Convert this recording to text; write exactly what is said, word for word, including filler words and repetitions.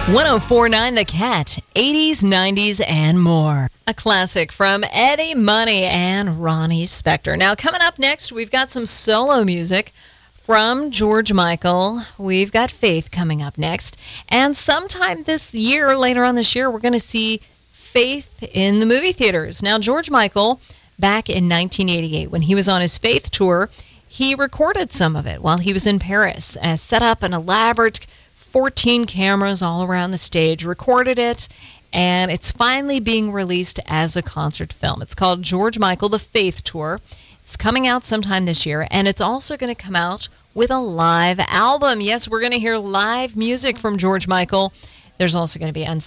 one oh four point nine The Cat, eighties, nineties, and more. A classic from Eddie Money and Ronnie Spector. Now, coming up next, we've got some solo music from George Michael. We've got Faith coming up next. And sometime this year, later on this year, we're going to see Faith in the movie theaters. Now, George Michael, back in nineteen eighty-eight, when he was on his Faith tour, he recorded some of it while he was in Paris, uh, set up an elaborate fourteen cameras all around the stage, recorded it, and it's finally being released as a concert film. It's called George Michael, The Faith Tour. It's coming out sometime this year, and it's also going to come out with a live album. Yes, we're going to hear live music from George Michael. There's also going to be